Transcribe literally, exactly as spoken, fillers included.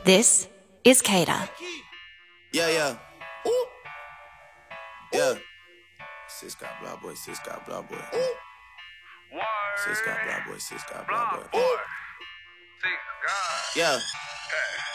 This is Kata. Yeah, yeah. Ooh. Yeah. Sis got blah boy, sis got blah boy. Ooh. Sis got blah boy, sis got blah boy. Ooh. Yeah.